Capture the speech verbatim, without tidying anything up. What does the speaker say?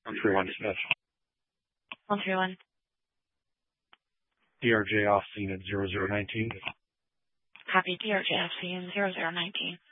one three one dispatch. one three one. D R J off scene at zero zero nineteen. Copy D R J off scene zero zero nineteen.